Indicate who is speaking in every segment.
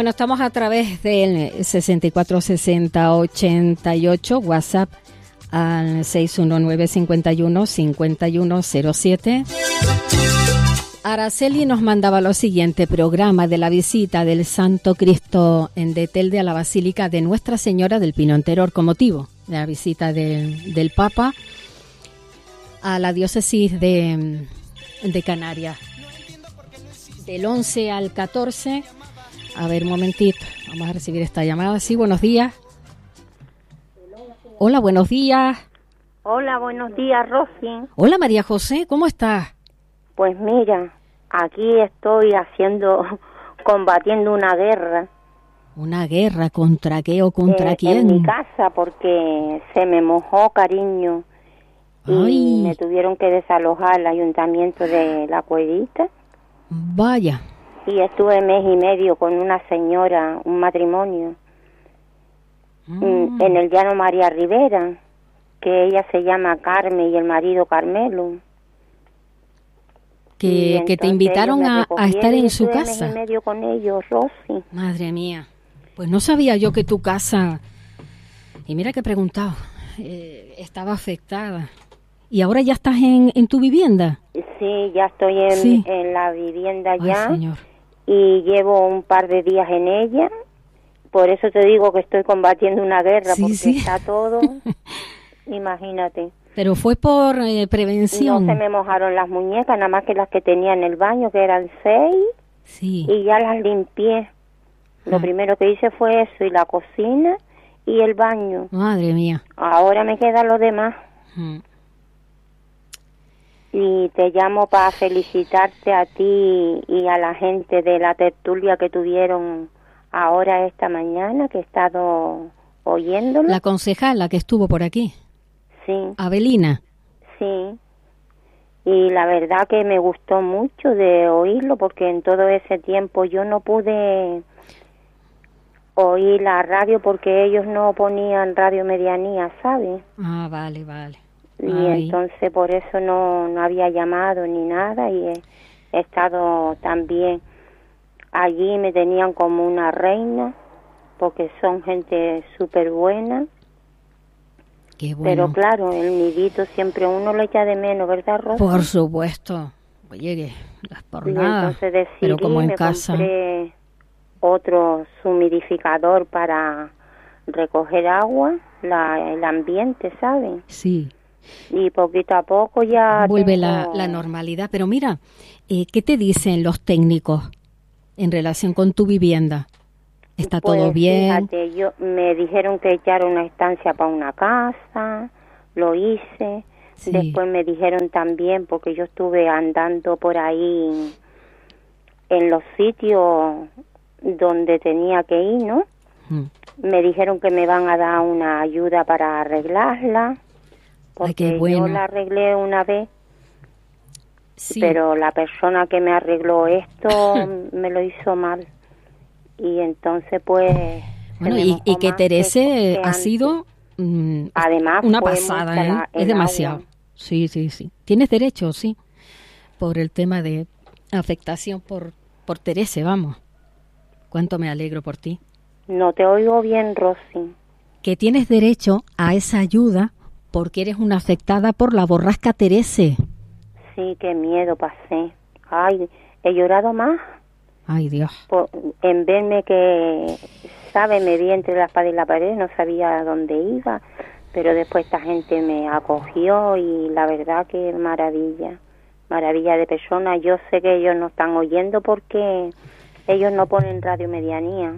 Speaker 1: Bueno, estamos a través del 646088, WhatsApp al 619-51-5107. Araceli nos mandaba lo siguiente: programa de la visita del Santo Cristo en de Telde a la Basílica de Nuestra Señora del Pino Anteror, con motivo de la visita del Papa a la diócesis de Canarias. Del 11 al 14, a ver, un momentito, vamos a recibir esta llamada. Sí, buenos días. Hola, buenos días.
Speaker 2: Hola, buenos días, Rosy.
Speaker 1: Hola, María José, ¿cómo estás?
Speaker 2: Pues mira, aquí estoy combatiendo una guerra.
Speaker 1: ¿Una guerra contra qué o contra quién?
Speaker 2: En mi casa, porque se me mojó, cariño, y me tuvieron que desalojar el ayuntamiento de La Cuevita.
Speaker 1: Vaya.
Speaker 2: Y estuve mes y medio con una señora, un matrimonio, en el llano María Rivera, que ella se llama Carmen y el marido Carmelo.
Speaker 1: Que te invitaron a estar en su casa.
Speaker 2: Mes y medio con ellos, Rosy.
Speaker 1: Madre mía, pues no sabía yo que tu casa, y mira que he preguntado, estaba afectada. ¿Y ahora ya estás en tu vivienda?
Speaker 2: Sí, ya estoy en la vivienda ya.
Speaker 1: Ay, Señor.
Speaker 2: Y llevo un par de días en ella. Por eso te digo que estoy combatiendo una guerra, porque está todo, imagínate.
Speaker 1: Pero fue por prevención.
Speaker 2: No se me mojaron las muñecas, nada más que las que tenía en el baño, que eran 6, y ya las limpié. Lo primero que hice fue eso, y la cocina y el baño.
Speaker 1: Madre mía.
Speaker 2: Ahora me queda lo demás. Y te llamo para felicitarte a ti y a la gente de la tertulia que tuvieron ahora esta mañana, que he estado oyéndolo.
Speaker 1: La concejala que estuvo por aquí.
Speaker 2: Sí.
Speaker 1: Abelina.
Speaker 2: Sí. Y la verdad que me gustó mucho de oírlo, porque en todo ese tiempo yo no pude oír la radio porque ellos no ponían Radio Medianía, ¿sabes?
Speaker 1: Ah, vale, vale.
Speaker 2: Y entonces por eso no había llamado ni nada, y he estado también allí, me tenían como una reina, porque son gente súper buena.
Speaker 1: Qué bueno.
Speaker 2: Pero claro, el nidito siempre uno lo echa de menos, ¿verdad, Rosa?
Speaker 1: Por supuesto. Oye, que las por
Speaker 2: y
Speaker 1: nada.
Speaker 2: Entonces decidí,
Speaker 1: pero como en
Speaker 2: me
Speaker 1: casa.
Speaker 2: Compré otro humidificador para recoger agua, el ambiente, ¿sabes?
Speaker 1: Sí.
Speaker 2: Y poquito a poco ya
Speaker 1: vuelve la normalidad. Pero mira, ¿qué te dicen los técnicos en relación con tu vivienda? ¿Está todo bien?
Speaker 2: Fíjate, me dijeron que echara una estancia para una casa, lo hice. Sí. Después me dijeron también, porque yo estuve andando por ahí en los sitios donde tenía que ir, ¿no? Me dijeron que me van a dar una ayuda para arreglarla. Porque
Speaker 1: qué bueno.
Speaker 2: yo la arreglé una vez, pero la persona que me arregló esto me lo hizo mal. Y entonces, pues...
Speaker 1: Bueno, y que Terese ha sido
Speaker 2: además
Speaker 1: una pasada, ¿eh? Es demasiado. Agua. Sí. Tienes derecho, sí, por el tema de afectación por Terese, vamos. Cuánto me alegro por ti.
Speaker 2: No te oigo bien, Rosy.
Speaker 1: Que tienes derecho a esa ayuda porque eres una afectada por la borrasca Terese.
Speaker 2: Sí, qué miedo pasé. Ay, he llorado más.
Speaker 1: Ay, Dios.
Speaker 2: En verme que, me vi entre la espada y la pared, no sabía dónde iba, pero después esta gente me acogió y la verdad que maravilla de personas. Yo sé que ellos no están oyendo porque ellos no ponen Radio Medianía,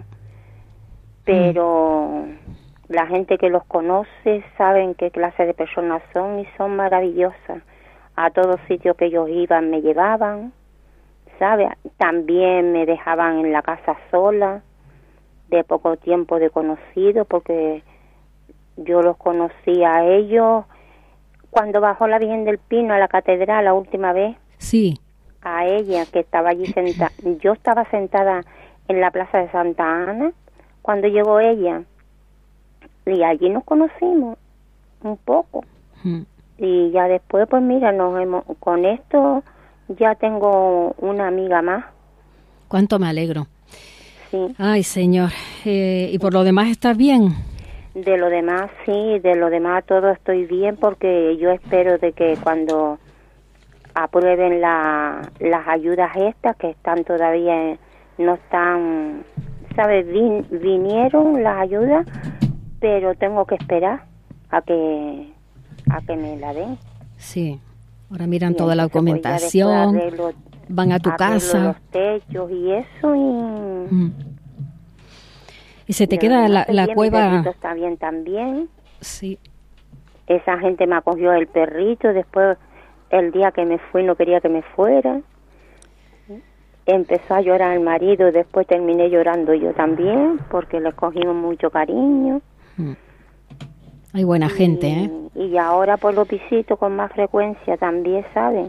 Speaker 2: pero la gente que los conoce saben qué clase de personas son y son maravillosas. A todos sitios que ellos iban me llevaban, ¿sabes? También me dejaban en la casa sola, de poco tiempo de conocido, porque yo los conocí a ellos cuando bajó la Virgen del Pino a la catedral la última vez.
Speaker 1: Sí.
Speaker 2: A ella, que estaba allí sentada. Yo estaba sentada en la plaza de Santa Ana cuando llegó ella. Y allí nos conocimos un poco. Y ya después, pues mira, con esto ya tengo una amiga más.
Speaker 1: Cuánto me alegro.
Speaker 2: sí.
Speaker 1: Ay, Señor. ¿Y por lo demás estás bien?
Speaker 2: De lo demás, sí, de lo demás todo estoy bien, porque yo espero de que cuando aprueben las ayudas estas, que están todavía, no están, ¿sabes? Vinieron las ayudas, pero tengo que esperar a que me la den.
Speaker 1: Sí. Ahora miran
Speaker 2: Y
Speaker 1: toda la
Speaker 2: entonces, pues,
Speaker 1: documentación, van a tu casa.
Speaker 2: los techos y eso, y...
Speaker 1: Y se te queda la cueva...
Speaker 2: Mi perrito está bien también.
Speaker 1: Sí.
Speaker 2: Esa gente me acogió el perrito, después el día que me fui no quería que me fuera. Empezó a llorar el marido, después terminé llorando yo también, porque le cogimos mucho cariño.
Speaker 1: Hay buena gente, ¿eh?
Speaker 2: Y ahora pues lo visito con más frecuencia también, ¿sabes?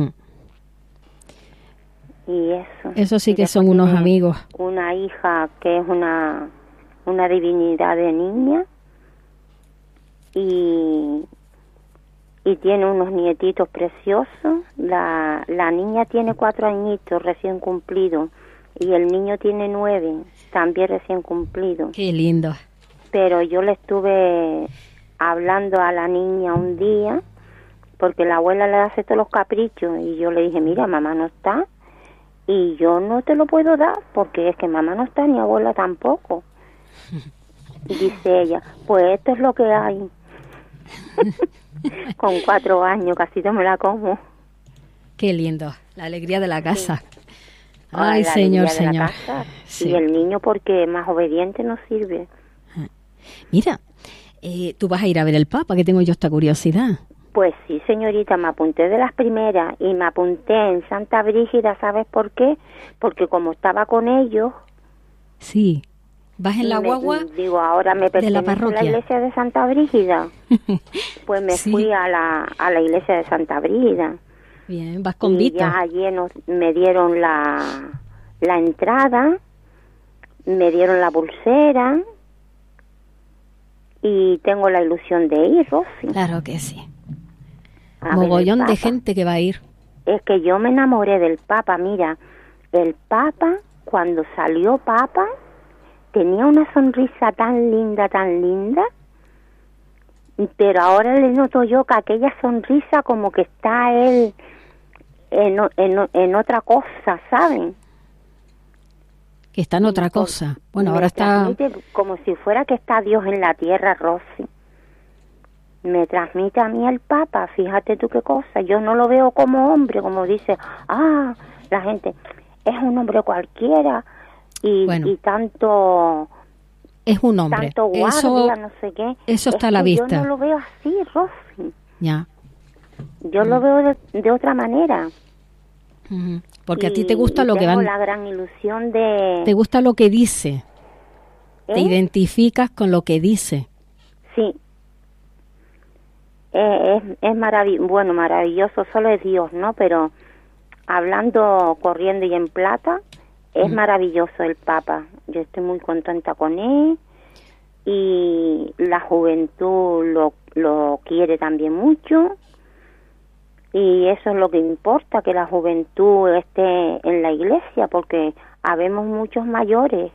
Speaker 2: Y eso.
Speaker 1: Eso sí que son unos amigos.
Speaker 2: Una hija que es una divinidad de niña, y tiene unos nietitos preciosos. La niña tiene 4 añitos recién cumplidos, y el niño tiene 9, también recién cumplido.
Speaker 1: Qué lindo.
Speaker 2: Pero yo le estuve hablando a la niña un día, porque la abuela le hace todos los caprichos, y yo le dije, mira, mamá no está, y yo no te lo puedo dar, porque es que mamá no está, ni abuela tampoco. Y dice ella, pues esto es lo que hay. Con 4 años, casi no me la como.
Speaker 1: Qué lindo, la alegría de la casa.
Speaker 2: Sí.
Speaker 1: Ay, Señor, Señor.
Speaker 2: Sí. Y el niño, porque más obediente no sirve.
Speaker 1: Mira, tú vas a ir a ver el Papa, que tengo yo esta curiosidad.
Speaker 2: Pues sí, señorita, me apunté de las primeras, y me apunté en Santa Brígida, ¿sabes por qué? Porque como estaba con ellos...
Speaker 1: Sí, vas en la guagua
Speaker 2: digo, ahora me pertenece
Speaker 1: de la parroquia.
Speaker 2: A la iglesia de Santa Brígida. Pues me
Speaker 1: sí.
Speaker 2: fui a la iglesia de Santa Brígida.
Speaker 1: Bien, vas con
Speaker 2: y
Speaker 1: Vito.
Speaker 2: Ya allí me dieron la entrada, me dieron la pulsera, y tengo la ilusión de ir, Rosy.
Speaker 1: Claro que sí. Mogollón de gente que va a ir.
Speaker 2: Es que yo me enamoré del Papa. Mira, el Papa, cuando salió Papa, tenía una sonrisa tan linda, pero ahora le noto yo que aquella sonrisa como que está él en otra cosa, ¿saben?
Speaker 1: Que está en otra cosa. Bueno, ahora está...
Speaker 2: Como si fuera que está Dios en la tierra, Rosy. Me transmite a mí el Papa, fíjate tú qué cosa. Yo no lo veo como hombre, como dice, la gente, es un hombre cualquiera, y tanto...
Speaker 1: Es un hombre.
Speaker 2: Tanto guardia, no sé qué.
Speaker 1: Eso está a la vista.
Speaker 2: Yo no lo veo así, Rosy.
Speaker 1: Ya.
Speaker 2: Yo lo veo de otra manera.
Speaker 1: Porque a ti te gusta lo que
Speaker 2: tengo la gran ilusión de...
Speaker 1: Te gusta lo que dice. Te identificas con lo que dice.
Speaker 2: Sí. Es maravilloso, solo es Dios, ¿no? Pero hablando, corriendo y en plata, es maravilloso el Papa. Yo estoy muy contenta con él, y la juventud lo quiere también mucho, y eso es lo que importa, que la juventud esté en la iglesia, porque habemos muchos mayores,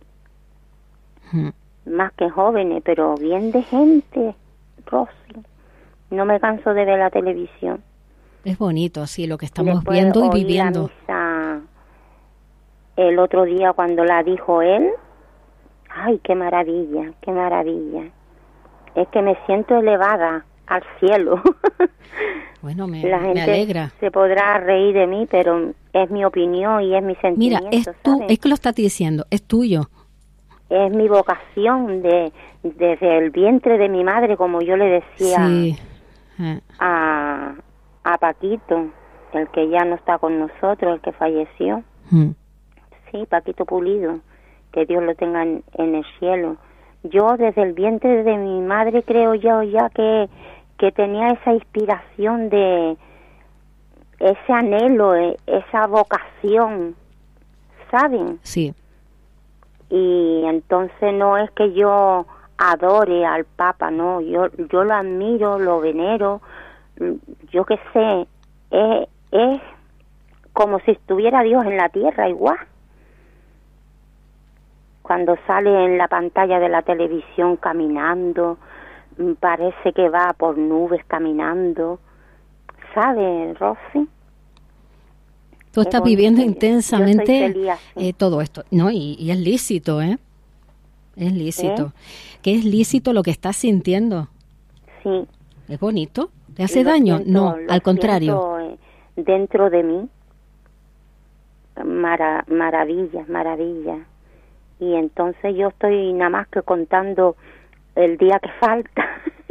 Speaker 2: más que jóvenes, pero bien de gente, Rosy. No me canso de ver la televisión.
Speaker 1: Es bonito, sí, lo que estamos viendo y viviendo.
Speaker 2: La misa el otro día cuando la dijo él, ay, qué maravilla, qué maravilla. Es que me siento elevada al cielo.
Speaker 1: Bueno,
Speaker 2: la gente
Speaker 1: me alegra.
Speaker 2: Se podrá reír de mí, pero es mi opinión y es mi sentimiento.
Speaker 1: Mira, es que lo estás diciendo, es tuyo.
Speaker 2: Es mi vocación desde el vientre de mi madre, como yo le decía a Paquito, el que ya no está con nosotros, el que falleció. Sí, Paquito Pulido, que Dios lo tenga en el cielo. Yo desde el vientre de mi madre creo yo ya que tenía esa inspiración de ese anhelo, esa vocación, ¿saben?
Speaker 1: Sí.
Speaker 2: Y entonces no es que yo adore al Papa, no, yo lo admiro, lo venero, yo qué sé, es como si estuviera Dios en la tierra igual. cuando sale en la pantalla de la televisión caminando, parece que va por nubes caminando, ¿sabe, Rosy?
Speaker 1: Tú estás viviendo intensamente
Speaker 2: yo soy feliz así.
Speaker 1: todo esto, ¿no? Y es lícito, ¿eh? Es lícito. Que es lícito lo que estás sintiendo.
Speaker 2: Sí.
Speaker 1: ¿Es bonito? ¿Te hace daño? No, al contrario.
Speaker 2: Dentro de mí, maravillas. Y entonces yo estoy nada más que contando el día que falta.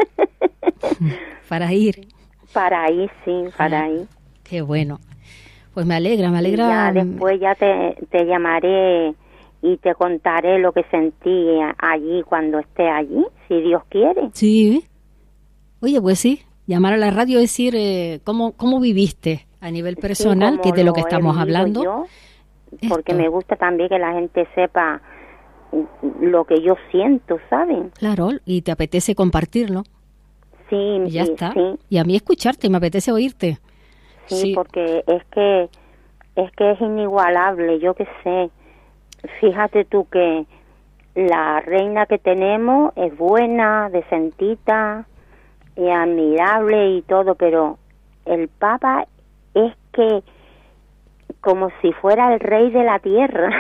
Speaker 1: Para ir.
Speaker 2: Para ir, sí, para ir.
Speaker 1: Qué bueno. Pues me alegra.
Speaker 2: Y ya después ya te llamaré y te contaré lo que sentí allí cuando esté allí, si Dios quiere.
Speaker 1: Sí. Oye, pues sí, llamar a la radio y decir cómo viviste a nivel personal,
Speaker 2: sí,
Speaker 1: que es de lo que estamos hablando.
Speaker 2: Yo, porque me gusta también que la gente sepa lo que yo siento, ¿saben?
Speaker 1: Claro, y te apetece compartirlo.
Speaker 2: Sí,
Speaker 1: y ya está.
Speaker 2: Sí.
Speaker 1: Y a mí escucharte, me apetece oírte.
Speaker 2: Sí, porque es que es inigualable, yo qué sé. Fíjate tú que la reina que tenemos es buena, decentita y admirable y todo, pero el Papa es que como si fuera el rey de la tierra,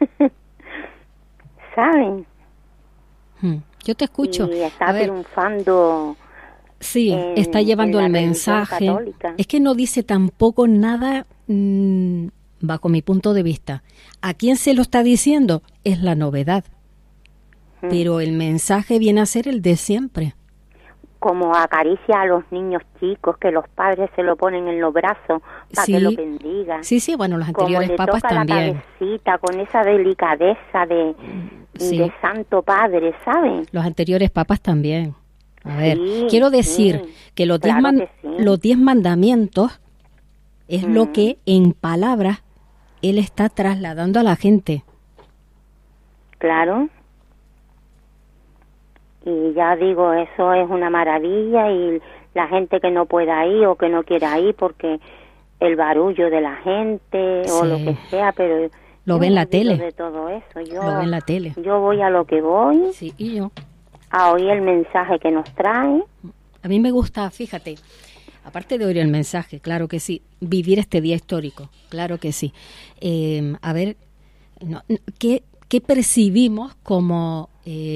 Speaker 2: ¿saben?
Speaker 1: Yo te escucho.
Speaker 2: Y está triunfando.
Speaker 1: Sí, está llevando el mensaje. Católica. Es que no dice tampoco nada, bajo mi punto de vista. ¿A quién se lo está diciendo? Es la novedad. Pero el mensaje viene a ser el de siempre. Como
Speaker 2: acaricia a los niños chicos, que los padres se lo ponen en los brazos para que lo bendigan.
Speaker 1: Sí, bueno, los anteriores papas también.
Speaker 2: La cabecita, con esa delicadeza de Santo Padre, ¿saben?
Speaker 1: Los anteriores papas también. A ver, quiero decir que los 10 mandamientos es lo que en palabras él está trasladando a la gente.
Speaker 2: Claro. Y ya digo, eso es una maravilla, y la gente que no pueda ir o que no quiera ir porque el barullo de la gente o lo que sea, pero
Speaker 1: lo ve en la tele.
Speaker 2: De todo eso.
Speaker 1: Lo ve en la tele.
Speaker 2: Yo voy a lo que voy.
Speaker 1: Sí, y yo.
Speaker 2: A oír el mensaje que nos trae.
Speaker 1: A mí me gusta, fíjate, aparte de oír el mensaje, claro que sí, vivir este día histórico, claro que sí. A ver, ¿qué percibimos como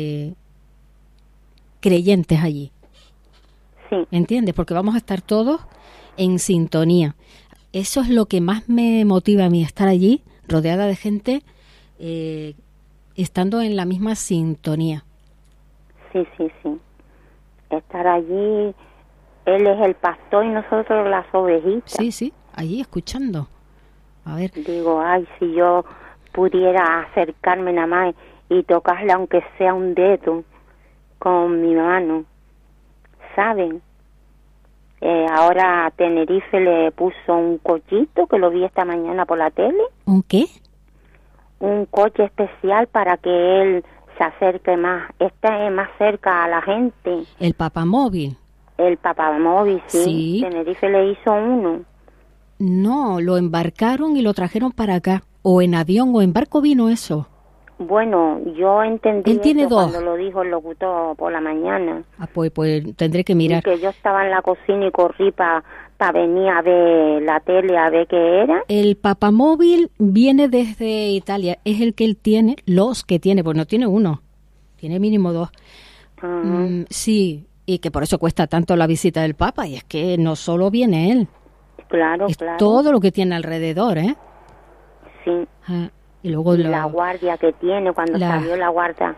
Speaker 1: creyentes allí?
Speaker 2: Sí.
Speaker 1: ¿Entiendes? Porque vamos a estar todos en sintonía. Eso es lo que más me motiva a mí, estar allí, rodeada de gente, estando en la misma sintonía.
Speaker 2: Sí. Estar allí, él es el pastor y nosotros las ovejitas.
Speaker 1: Sí, allí escuchando. A ver.
Speaker 2: Digo, ay, si yo pudiera acercarme nada más y tocarle aunque sea un dedo con mi mano, ¿saben? Ahora a Tenerife le puso un cochito que lo vi esta mañana por la tele.
Speaker 1: ¿Un qué?
Speaker 2: Un coche especial para que él se acerque más, esté más cerca a la gente.
Speaker 1: ¿El papamóvil?
Speaker 2: El papamóvil, sí. Tenerife le hizo uno.
Speaker 1: No, lo embarcaron y lo trajeron para acá. O en avión o en barco vino eso.
Speaker 2: Bueno, yo entendí
Speaker 1: Él tiene
Speaker 2: eso
Speaker 1: dos.
Speaker 2: Cuando lo dijo el locutor por la mañana.
Speaker 1: Pues tendré que mirar.
Speaker 2: Y que yo estaba en la cocina y corrí para venir a ver la tele, a ver qué era.
Speaker 1: El papamóvil viene desde Italia. Es el que él tiene, los que tiene, pues no tiene uno. Tiene mínimo dos. Sí, y que por eso cuesta tanto la visita del Papa. Y es que no solo viene él.
Speaker 2: Claro.
Speaker 1: Todo lo que tiene alrededor, ¿eh?
Speaker 2: Sí.
Speaker 1: Y luego
Speaker 2: la guardia que tiene cuando salió la guardia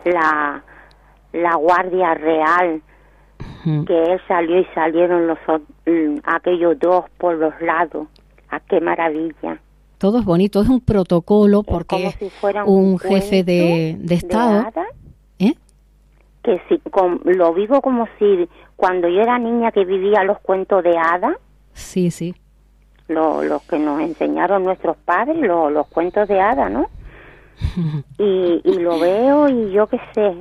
Speaker 2: real, que él salió y salieron aquellos dos por los lados. ¡Qué maravilla!
Speaker 1: Todo es bonito, es un protocolo porque es un jefe de Estado.
Speaker 2: Que lo vivo como si cuando yo era niña que vivía los cuentos de hadas.
Speaker 1: Sí.
Speaker 2: Los que nos enseñaron nuestros padres, los cuentos de hadas, ¿no? y lo veo y yo qué sé,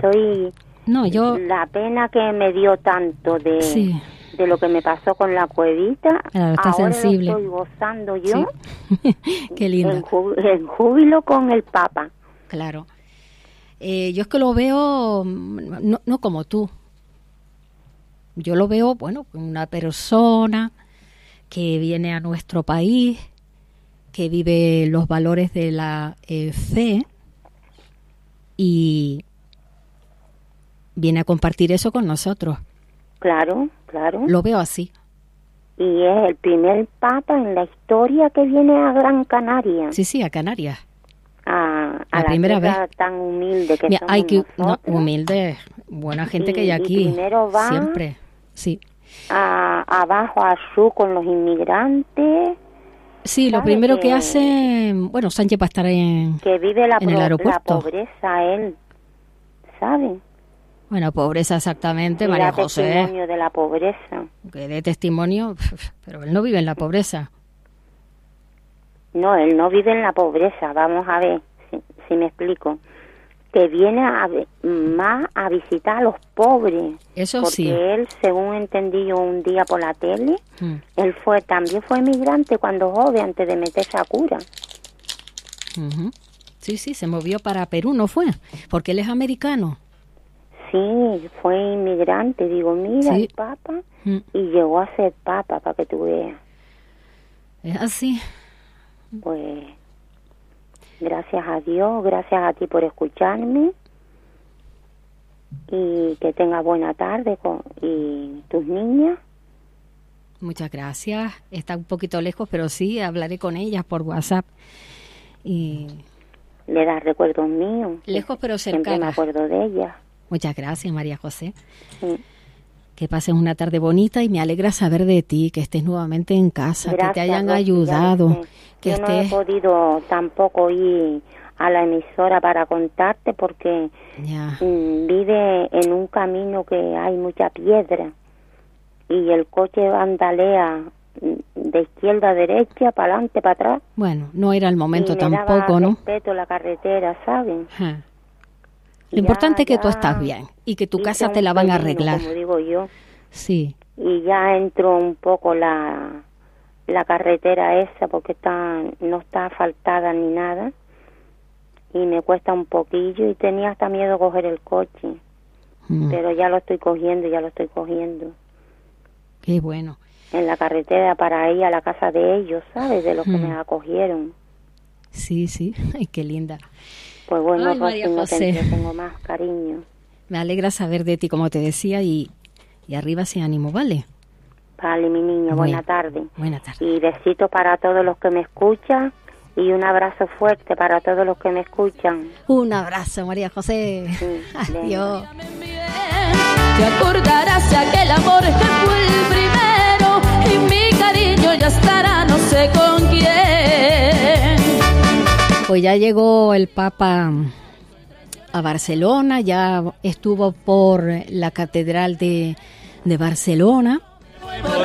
Speaker 2: la pena que me dio tanto de lo que me pasó con la cuevita,
Speaker 1: ahora sensible.
Speaker 2: Lo estoy gozando yo.
Speaker 1: Qué lindo.
Speaker 2: En júbilo con el Papa.
Speaker 1: Claro. Yo es que lo veo no como tú. Yo lo veo, bueno, una persona que viene a nuestro país, que vive los valores de la fe y viene a compartir eso con nosotros.
Speaker 2: Claro, claro.
Speaker 1: Lo veo así.
Speaker 2: Y es el primer papa en la historia que viene a Gran Canaria.
Speaker 1: Sí, a Canarias.
Speaker 2: A
Speaker 1: la primera vez
Speaker 2: tan humilde que somos
Speaker 1: hay que
Speaker 2: nosotros.
Speaker 1: Humilde, buena gente que hay aquí.
Speaker 2: Y primero va
Speaker 1: siempre, sí.
Speaker 2: Abajo a Sur con los inmigrantes.
Speaker 1: Sí, lo primero que hace, bueno, Sánchez va a estar
Speaker 2: que vive
Speaker 1: en el aeropuerto.
Speaker 2: La pobreza él, ¿saben?
Speaker 1: Bueno, pobreza exactamente, María José.
Speaker 2: Testimonio de la pobreza.
Speaker 1: Que dé testimonio, pero él no vive en la pobreza.
Speaker 2: No, él no vive en la pobreza, vamos a ver si me explico. Que viene más a visitar a los pobres.
Speaker 1: Eso
Speaker 2: porque
Speaker 1: sí.
Speaker 2: Porque él, según entendí yo un día por la tele, él también fue migrante cuando joven, antes de meterse a cura.
Speaker 1: Sí, se movió para Perú, ¿no fue? Porque él es americano.
Speaker 2: Sí, fue inmigrante, digo, mira, el Papa, y llegó a ser Papa, para que tú veas.
Speaker 1: Es así.
Speaker 2: Pues, gracias a Dios, gracias a ti por escucharme, y que tengas buena tarde y tus niñas.
Speaker 1: Muchas gracias. Está un poquito lejos, pero sí, hablaré con ellas por WhatsApp. Y
Speaker 2: le das recuerdos míos.
Speaker 1: Lejos pero cercana.
Speaker 2: Siempre me acuerdo de ellas.
Speaker 1: Muchas gracias, María José.
Speaker 2: Sí.
Speaker 1: Que pases una tarde bonita y me alegra saber de ti, que estés nuevamente en casa,
Speaker 2: gracias,
Speaker 1: que te hayan
Speaker 2: Rosy,
Speaker 1: ayudado. Que
Speaker 2: yo no he podido tampoco ir a la emisora para contarte porque vive en un camino que hay mucha piedra y el coche bandalea de izquierda a derecha, para adelante, para atrás.
Speaker 1: Bueno, no era el momento tampoco,
Speaker 2: daba
Speaker 1: ¿no?
Speaker 2: respeto la carretera, ¿saben?
Speaker 1: Lo importante es que tú estás bien y que tu casa te la van a arreglar.
Speaker 2: Como digo yo.
Speaker 1: Sí.
Speaker 2: Y ya entró un poco la carretera esa porque no está asfaltada ni nada y me cuesta un poquillo y tenía hasta miedo coger el coche. Pero ya lo estoy cogiendo.
Speaker 1: Qué bueno.
Speaker 2: En la carretera para ir a la casa de ellos, ¿sabes? De los que me acogieron.
Speaker 1: Sí. Ay, qué linda.
Speaker 2: Pues bueno,
Speaker 1: ay, María José,
Speaker 2: tengo más cariño.
Speaker 1: Me alegra saber de ti, como te decía, y arriba ese ánimo, ¿vale?
Speaker 2: Vale, mi niña, buena tarde.
Speaker 1: Buena tarde.
Speaker 2: Y besitos para todos los que me escuchan y un abrazo fuerte para todos los que me escuchan.
Speaker 1: Un abrazo, María José.
Speaker 2: Sí,
Speaker 1: adiós.
Speaker 3: Te acordarás de aquel amor que fue el primero y mi cariño ya estará no sé con quién.
Speaker 1: Pues ya llegó el Papa a Barcelona, ya estuvo por la Catedral de Barcelona.